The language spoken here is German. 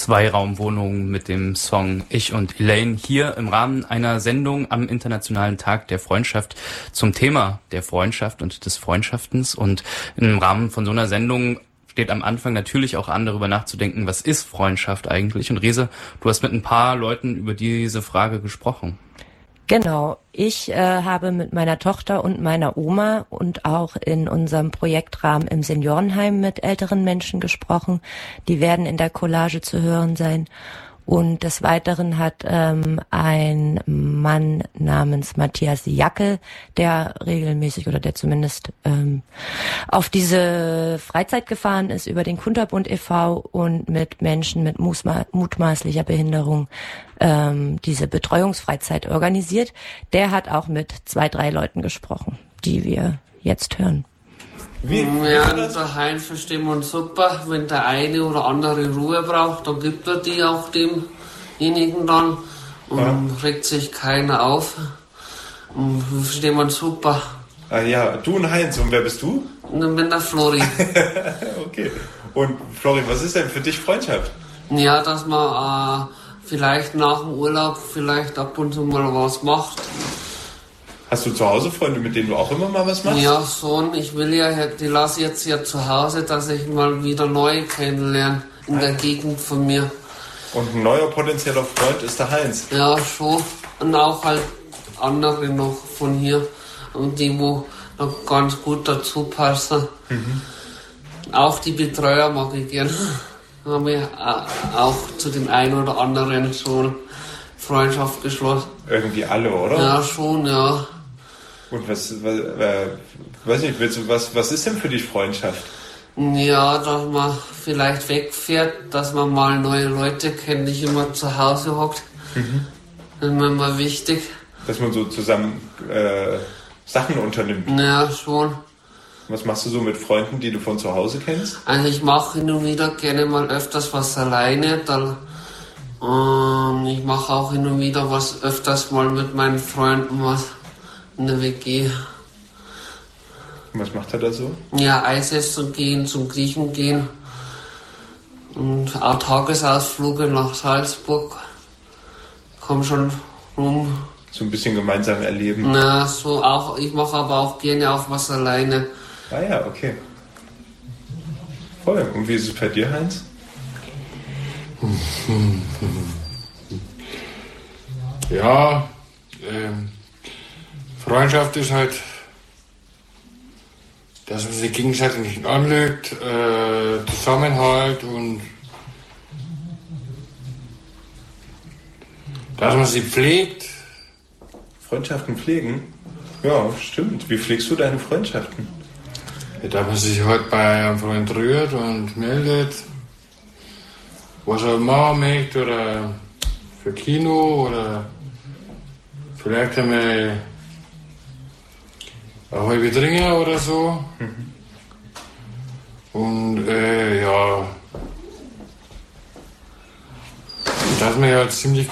Zweiraumwohnung mit dem Song Ich und Elaine hier im Rahmen einer Sendung am Internationalen Tag der Freundschaft zum Thema der Freundschaft und des Freundschaftens. Und im Rahmen von so einer Sendung steht am Anfang natürlich auch an, darüber nachzudenken, was ist Freundschaft eigentlich? Und Rese, du hast mit ein paar Leuten über diese Frage gesprochen. Genau, ich habe mit meiner Tochter und meiner Oma und auch in unserem Projektrahmen im Seniorenheim mit älteren Menschen gesprochen. Die werden in der Collage zu hören sein. Und des Weiteren hat ein Mann namens Matthias Jackel, der regelmäßig oder der zumindest auf diese Freizeit gefahren ist über den Kunterbund e.V. und mit Menschen mit mutmaßlicher Behinderung diese Betreuungsfreizeit organisiert. Der hat auch mit 2, 3 Leuten gesprochen, die wir jetzt hören. Ja, daheim verstehen wir uns super. Wenn der eine oder andere Ruhe braucht, dann gibt er die auch demjenigen dann und regt sich keiner auf. Und wir verstehen uns super. Ah ja, du und Heinz. Und wer bist du? Und dann bin der Flori. Okay. Und Flori, was ist denn für dich Freundschaft? Ja, dass man vielleicht nach dem Urlaub vielleicht ab und zu mal was macht. Hast du zu Hause Freunde, mit denen du auch immer mal was machst? Ja, schon. Ich will ja, die lasse jetzt ja zu Hause, dass ich mal wieder neue kennenlerne in der Gegend von mir. Und ein neuer potenzieller Freund ist der Heinz? Ja, schon. Und auch halt andere noch von hier. Und die, wo noch ganz gut dazu passen. Mhm. Auch die Betreuer mag ich gern. Haben wir auch zu den einen oder anderen schon Freundschaft geschlossen. Irgendwie alle, oder? Ja, schon, ja. Und was ist denn für dich Freundschaft? Ja, dass man vielleicht wegfährt, dass man mal neue Leute kennt, nicht immer zu Hause hockt. Mhm. Das ist mir mal wichtig. Dass man so zusammen Sachen unternimmt? Ja, schon. Was machst du so mit Freunden, die du von zu Hause kennst? Also ich mache hin und wieder gerne mal öfters was alleine. Ich mache auch hin und wieder was öfters mal mit meinen Freunden was in der WG. Und was macht er da so? Ja, Eis essen gehen, zum Griechen gehen. Und auch Tagesausflüge nach Salzburg. Komm schon rum. So ein bisschen gemeinsam erleben. Na, so auch. Ich mache aber auch gerne auch was alleine. Ah ja, okay. Voll. Und wie ist es bei dir, Heinz? Ja, Freundschaft ist halt, dass man sich gegenseitig nicht anlügt, Zusammenhalt und dass man sie pflegt. Freundschaften pflegen? Ja, stimmt. Wie pflegst du deine Freundschaften? Ja, dass man sich halt bei einem Freund rührt und meldet, was er machen möchte oder für Kino oder vielleicht einmal eine halbe Trinker oder so. Mhm. Und ja, dass man ja ziemlich